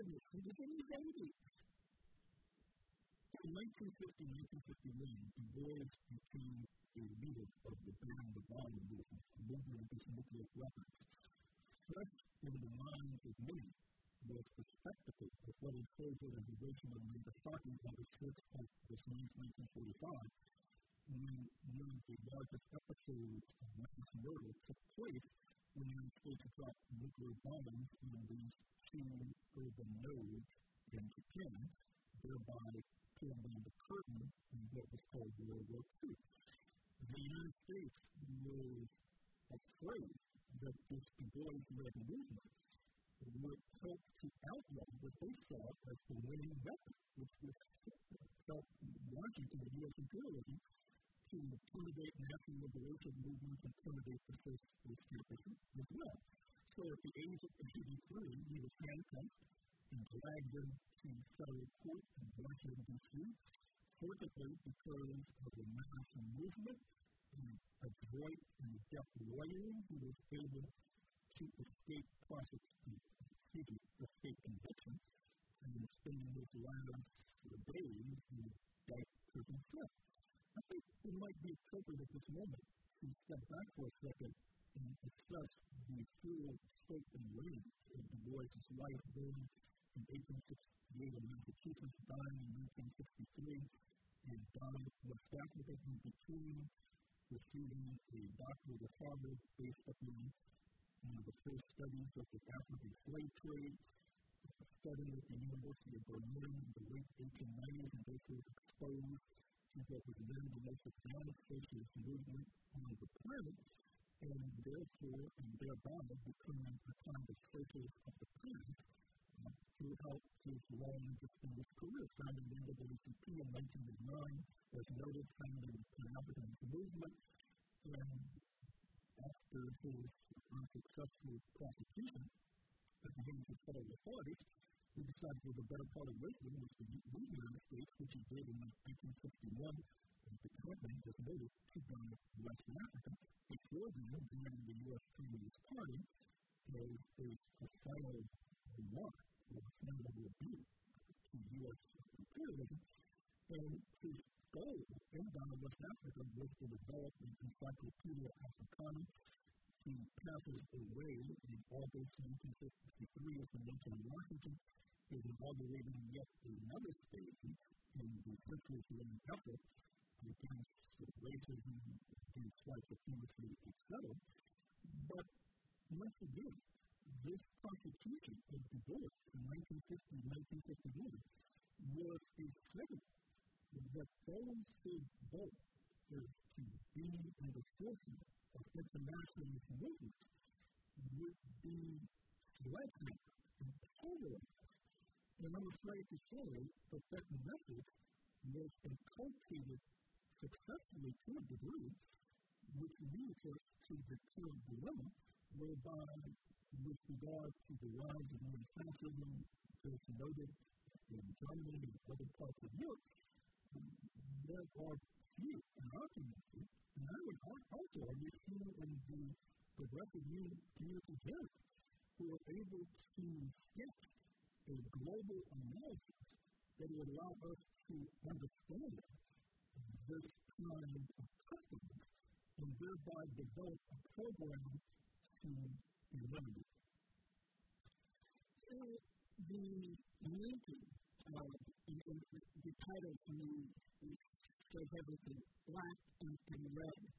business. He was in his 80s. In 1950-1951, Du Bois became a leader of the Ban the Bomb movement, a movement against nuclear weapons. Fresh in the minds of many was the spectacle of what unfolded in Hiroshima and Nagasaki on the 6th of this month, 1945, when one of the largest episodes of mass murder took place when the United States dropped nuclear bombs on these two urban nodes in Japan, thereby pulling down the curtain on what was called World War II. The United States was afraid that this Du Bois revolution would help to outrun what they saw as the winning weapon, which was felt Washington, the U.S. imperialism, to intimidate national liberation movements and intimidate the socialist escapism as well. So at the age of 83, he was handcuffed and dragged into federal court in Washington, D.C., fortunately because of the mass movement and adroit and adept lawyering, he was able to escape conviction and spending his last days in dark prison cell. I think it might be appropriate at this moment to step back for a second and discuss the full scope and range of Du Bois' life, born in 1868 in Massachusetts, dying in 1963, and died in West Africa in between receiving a doctorate at Harvard based upon one of the first studies of the African slave trade, studying at the University of Berlin in the late 1890s, and therefore exposed to what was then the most advanced socialist movement on the planet, and therefore, and thereby, becoming a kind of socialist of the past throughout his long and distinguished career, founding the NAACP in 1909, as noted, founding the Pan-Africanist movement, and after his unsuccessful prosecution at the hands of federal authorities, he decided for the better part of wisdom was to leave the United States, which he did in 1961, and the company was noted to go to West Africa, before then joining the U.S. Communist Party as a final remark or a final rebuke to U.S. imperialism. And his goal in Ghana, West Africa, was to develop an Encyclopedia Africana. He passes away in August 1963 as the mentor in Washington, is inaugurating yet another stage in the socialist effort against racism, against white supremacy, etc. But once again, this prosecution of Du Bois in 1950-1951 was a signal that those who vote to be in the forefront of internationalist movements would be sledgehammered and polarized. And I'm afraid to say that that message was inculcated successfully to a degree, which leads us to the current dilemma, whereby, with regard to the rise of neo-fascism, as noted in Germany and other parts of Europe, there are few, in our community, and I would also argue few in the progressive community here, who are able to sketch a global analysis that will allow us to understand this kind of customs and thereby develop a program to eliminate it. The linking the title to me says everything, black and red.